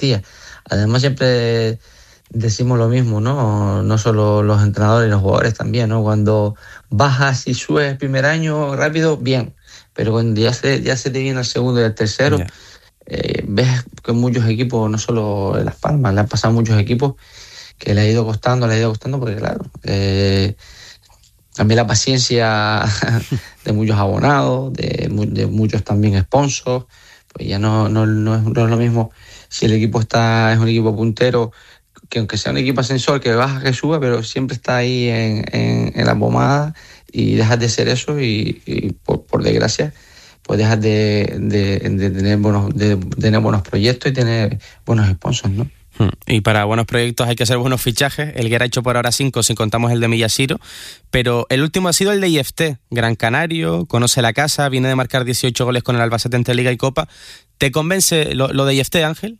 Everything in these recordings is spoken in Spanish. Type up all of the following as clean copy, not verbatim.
Castilla. Además siempre decimos lo mismo, ¿no? No solo los entrenadores y los jugadores también, ¿no? Cuando bajas y subes el primer año rápido, bien, pero cuando ya se te viene el segundo y el tercero, ves que muchos equipos, no solo en Las Palmas, le han pasado a muchos equipos que le ha ido costando, porque claro, también la paciencia de muchos abonados, de muchos también sponsors, pues ya no es lo mismo si el equipo es un equipo puntero, que aunque sea un equipo ascensor que baja, que suba, pero siempre está ahí en la pomada, y dejas de ser eso y por desgracia pues dejas de tener buenos proyectos y tener buenos sponsors, ¿no? Y para buenos proyectos hay que hacer buenos fichajes. El Guerra ha hecho por ahora 5, si contamos el de Millashiro, pero el último ha sido el de IFT, Gran Canario, conoce la casa, viene de marcar 18 goles con el Albacete entre Liga y Copa. ¿Te convence lo de IFT, Ángel?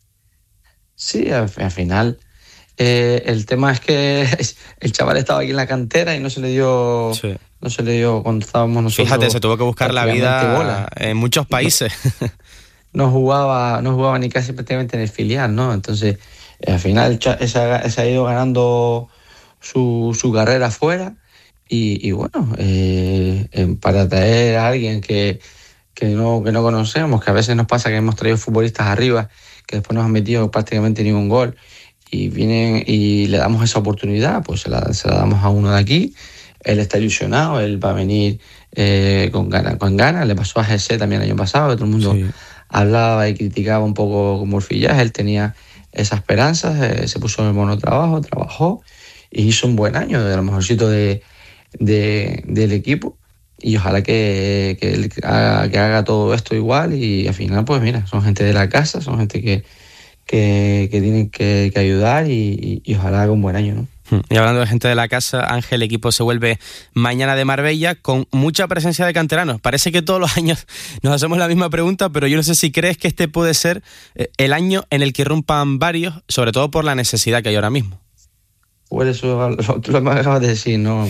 Sí, al final el tema es que el chaval estaba aquí en la cantera y no se le dio cuando estábamos nosotros. Fíjate, se tuvo que buscar la vida bola en muchos países. No jugaba ni casi prácticamente en el filial, ¿no? Entonces, al final se ha ido ganando su carrera afuera y bueno, para traer a alguien que no conocemos, que a veces nos pasa que hemos traído futbolistas arriba que después nos han metido prácticamente ningún gol y vienen y le damos esa oportunidad, pues se la damos a uno de aquí. Él está ilusionado, él va a venir con ganas. Le pasó a Jesse también el año pasado, que todo el mundo hablaba y criticaba un poco como el fillaje. Él tenía esa esperanza, se puso en el monotrabajo, trabajó y hizo un buen año, de lo mejorcito del equipo. Y ojalá que haga todo esto igual y al final, pues mira, son gente de la casa, son gente que tienen que ayudar y ojalá haga un buen año, ¿no? Y hablando de gente de la casa, Ángel, el equipo se vuelve mañana de Marbella con mucha presencia de canteranos. Parece que todos los años nos hacemos la misma pregunta, pero yo no sé si crees que este puede ser el año en el que irrumpan varios, sobre todo por la necesidad que hay ahora mismo. Pues eso, tú lo acabas de decir, ¿no?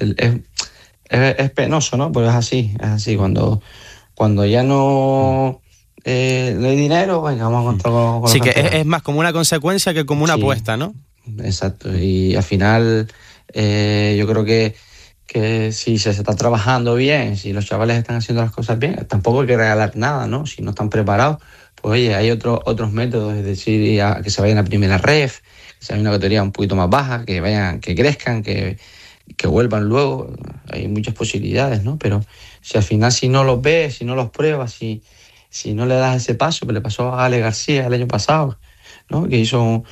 Es penoso, ¿no? Pero es así. Cuando ya no hay dinero, venga, vamos a contar con sí, los que es más como una consecuencia que como una apuesta, ¿no? Exacto, y al final yo creo que si se está trabajando bien, si los chavales están haciendo las cosas bien, tampoco hay que regalar nada, ¿no? Si no están preparados, pues oye, hay otros métodos, es decir, que se vayan a primera ref, que se vayan a una categoría un poquito más baja, que crezcan, que vuelvan luego. Hay muchas posibilidades, ¿no? Pero si no los ves, si no los pruebas, si no le das ese paso, que le pasó a Ale García el año pasado, ¿no? Que hizo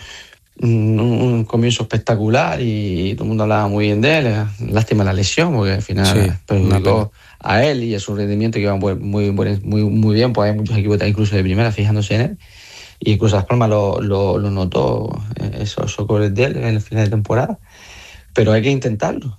un comienzo espectacular y todo el mundo hablaba muy bien de él. Lástima la lesión, porque al final perjudicó a él y a su rendimiento, que iba muy bien, pues hay muchos equipos incluso de primera fijándose en él, y incluso Las Palmas lo notó, esos goles de él en el final de temporada. Pero hay que intentarlo.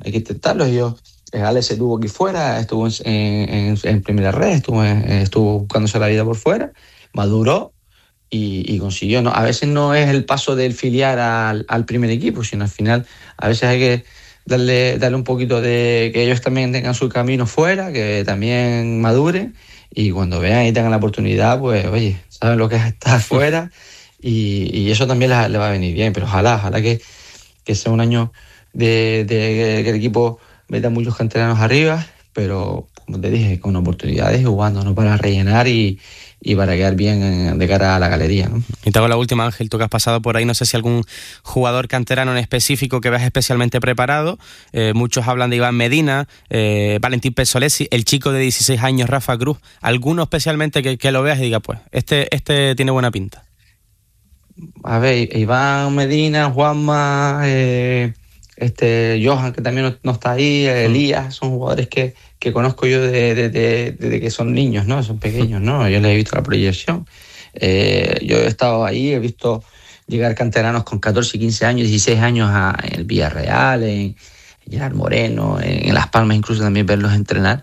Ale se tuvo aquí fuera, estuvo en primera red, estuvo buscándose la vida por fuera, maduró y consiguió, ¿no? A veces no es el paso del filial al primer equipo, sino al final a veces hay que darle un poquito de que ellos también tengan su camino fuera, que también maduren, y cuando vean y tengan la oportunidad, pues oye, saben lo que es estar fuera y eso también le va a venir bien. Pero ojalá que sea un año de que el equipo meta muchos canteranos arriba, pero como te dije, con oportunidades y jugando, no para rellenar y para quedar bien de cara a la galería, ¿no? Y te hago la última, Ángel, tú que has pasado por ahí, no sé si algún jugador canterano en específico que veas especialmente preparado. Muchos hablan de Iván Medina, Valentín Pesolesi, el chico de 16 años, Rafa Cruz. ¿Alguno especialmente que lo veas y diga, pues, este tiene buena pinta? A ver, Iván Medina, Juanma, Johan, que también no está ahí, Elías, son jugadores que conozco yo desde que son niños, ¿no? Son pequeños, ¿no? Yo les he visto la proyección. Yo he estado ahí, he visto llegar canteranos con 14, 15 años, 16 años en el Villarreal, en Gerard Moreno, en Las Palmas, incluso también verlos entrenar.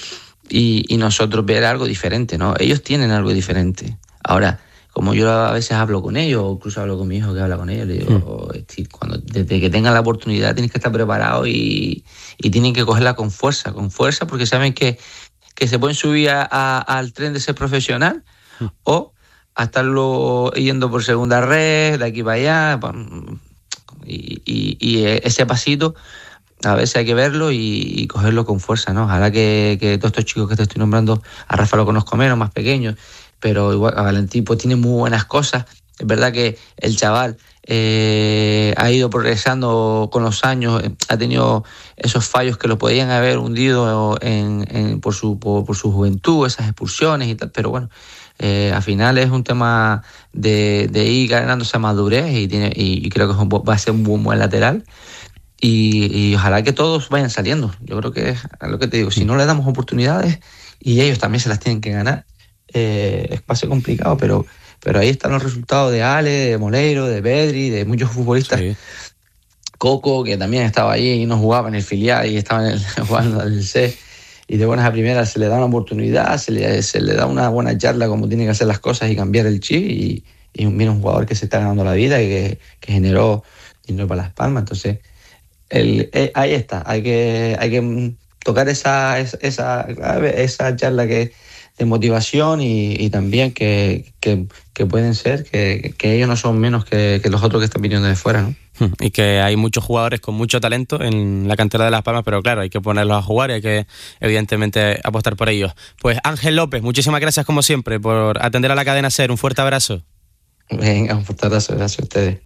Y nosotros ver algo diferente, ¿no? Ellos tienen algo diferente. Ahora, como yo a veces hablo con ellos, o incluso hablo con mi hijo que habla con ellos, le digo, desde que tengan la oportunidad tienes que estar preparado y tienen que cogerla con fuerza, porque saben que se pueden subir al tren de ser profesional o a estarlo yendo por segunda red, de aquí para allá, y ese pasito a veces hay que verlo y cogerlo con fuerza, ¿no? Ojalá que todos estos chicos que te estoy nombrando, a Rafa lo conozco menos, más pequeño, pero igual a Valentín pues tiene muy buenas cosas. Es verdad que el chaval ha ido progresando con los años, ha tenido esos fallos que lo podían haber hundido por su juventud, esas expulsiones y tal, pero bueno, al final es un tema de ir ganando esa madurez y creo que va a ser un buen lateral. Y ojalá que todos vayan saliendo. Yo creo que es lo que te digo, si no le damos oportunidades y ellos también se las tienen que ganar, va a ser complicado, pero ahí están los resultados de Ale, de Moleiro, de Pedri, de muchos futbolistas. Sí. Coco, que también estaba allí y no jugaba en el filial y estaba jugando en el C, y de buenas a primeras se le da una oportunidad, se le da una buena charla como tiene que hacer las cosas y cambiar el chip, y viene un jugador que se está ganando la vida y que generó dinero para Las Palmas. Entonces ahí está, hay que tocar esa charla de motivación y también que pueden ser que ellos no son menos que los otros que están viniendo de fuera, ¿no? Y que hay muchos jugadores con mucho talento en la cantera de Las Palmas, pero claro, hay que ponerlos a jugar y hay que evidentemente apostar por ellos. Pues Ángel López, muchísimas gracias como siempre por atender a la cadena SER, un fuerte abrazo. Venga, un fuerte abrazo, gracias a ustedes.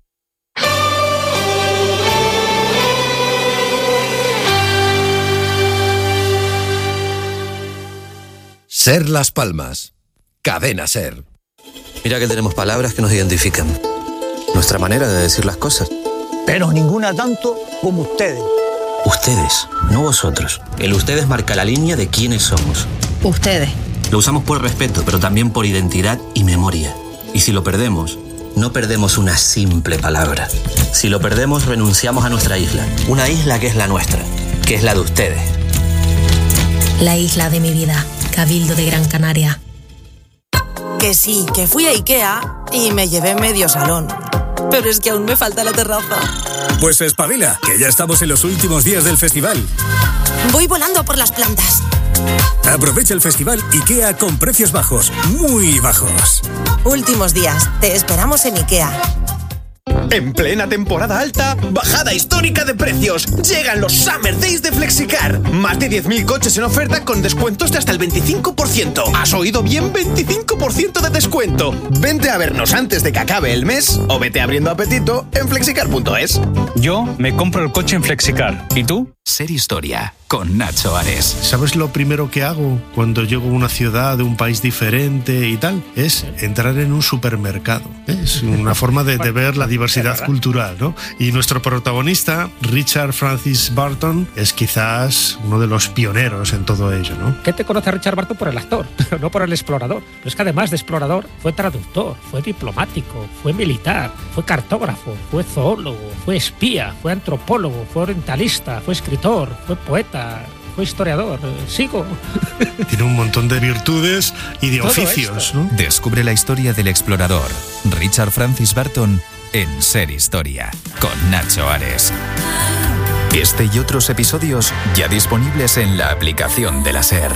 SER Las Palmas, cadena SER. Mira que tenemos palabras que nos identifican, nuestra manera de decir las cosas. Pero ninguna tanto como ustedes. Ustedes, no vosotros. El ustedes marca la línea de quiénes somos. Ustedes. Lo usamos por respeto, pero también por identidad y memoria. Y si lo perdemos, no perdemos una simple palabra. Si lo perdemos, renunciamos a nuestra isla. Una isla que es la nuestra, que es la de ustedes. La isla de mi vida, Cabildo de Gran Canaria. Que sí, que fui a Ikea y me llevé medio salón. Pero es que aún me falta la terraza. Pues espabila, que ya estamos en los últimos días del festival. Voy volando por las plantas. Aprovecha el festival IKEA con precios bajos, muy bajos. Últimos días, te esperamos en Ikea. En plena temporada alta, bajada histórica de precios. Llegan los Summer Days de Flexicar. Más de 10.000 coches en oferta con descuentos de hasta el 25%. ¿Has oído bien? 25% de descuento. Vente a vernos antes de que acabe el mes o vete abriendo apetito en flexicar.es. Yo me compro el coche en Flexicar. ¿Y tú? SER Historia, con Nacho Ares. ¿Sabes lo primero que hago cuando llego a una ciudad de un país diferente y tal? Es entrar en un supermercado. Es una forma de ver la diversidad cultural, ¿no? Y nuestro protagonista, Richard Francis Burton, es quizás uno de los pioneros en todo ello, ¿no? ¿Qué te conoce a Richard Burton por el actor, pero no por el explorador? Pero es que además de explorador, fue traductor, fue diplomático, fue militar, fue cartógrafo, fue zoólogo, fue espía, fue antropólogo, fue orientalista, fue escritor, fue poeta, fue historiador. Sigo. Tiene un montón de virtudes y de oficios, ¿no? Descubre la historia del explorador Richard Francis Burton en SER Historia, con Nacho Ares. Este y otros episodios ya disponibles en la aplicación de la SER.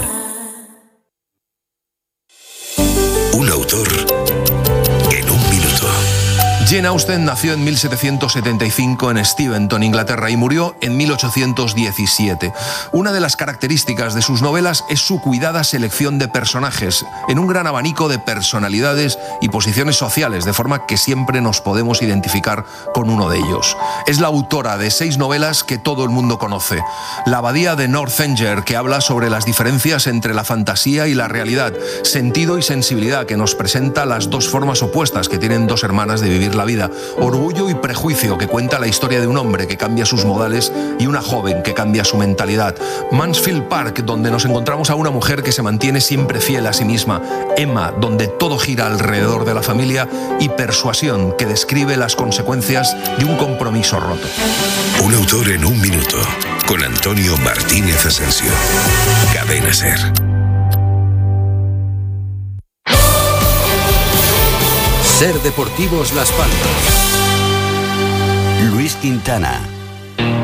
Un autor en un minuto. Jane Austen nació en 1775 en Steventon, Inglaterra, y murió en 1817. Una de las características de sus novelas es su cuidada selección de personajes, en un gran abanico de personalidades y posiciones sociales, de forma que siempre nos podemos identificar con uno de ellos. Es la autora de 6 novelas que todo el mundo conoce. La abadía de Northanger, que habla sobre las diferencias entre la fantasía y la realidad. Sentido y sensibilidad, que nos presenta las dos formas opuestas que tienen dos hermanas de vivir la vida. Orgullo y prejuicio, que cuenta la historia de un hombre que cambia sus modales y una joven que cambia su mentalidad. Mansfield Park, donde nos encontramos a una mujer que se mantiene siempre fiel a sí misma. Emma, donde todo gira alrededor de la familia. Y Persuasión, que describe las consecuencias de un compromiso roto. Un autor en un minuto, con Antonio Martínez Asensio. Cadena SER. SER Deportivos Las Palmas. Luis Quintana.